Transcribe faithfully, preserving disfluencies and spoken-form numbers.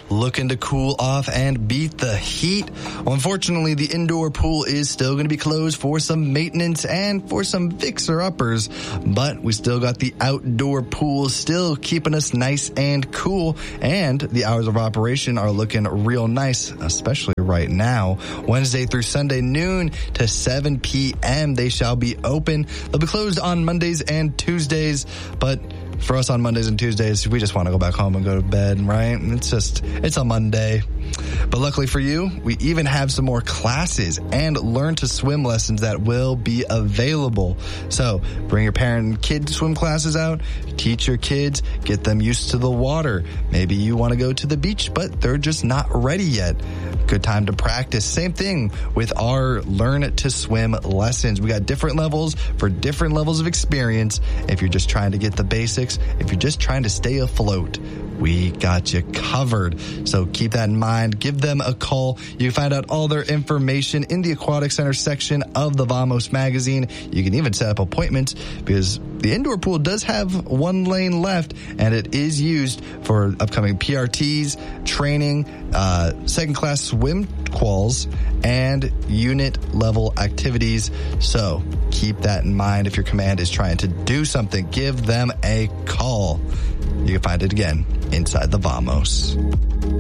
looking to cool off and beat the heat? Well, unfortunately, the indoor pool is still going to be closed for some maintenance and for some fixer-uppers, but we still got the outdoor pool still keeping us nice and cool, and the hours of operation are looking real nice, especially right now. Wednesday through Sunday, noon to seven p.m. they shall be open. They'll be closed on Mondays and Tuesdays, but for us on Mondays and Tuesdays, we just want to go back home and go to bed, right? It's just, it's a Monday. But luckily for you, we even have some more classes and learn to swim lessons that will be available. So bring your parent and kid swim classes out, teach your kids, get them used to the water. Maybe you want to go to the beach, but they're just not ready yet. Good time to practice. Same thing with our learn to swim lessons. We got different levels for different levels of experience. If you're just trying to get the basics, if you're just trying to stay afloat, we got you covered. So keep that in mind. Give them a call. You can find out all their information in the Aquatic Center section of the Vamos magazine. You can even set up appointments because the indoor pool does have one lane left, and it is used for upcoming P R Ts, training, uh, second class swim quals, and unit level activities. So keep that in mind. If your command is trying to do something, give them a call. You can find it again inside the Vamos.